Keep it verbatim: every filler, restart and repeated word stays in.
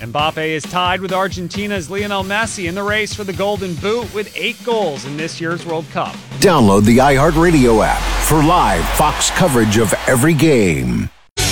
Mbappe is tied with Argentina's Lionel Messi in the race for the Golden Boot with eight goals in this year's World Cup. Download the iHeartRadio app for live Fox coverage of every game.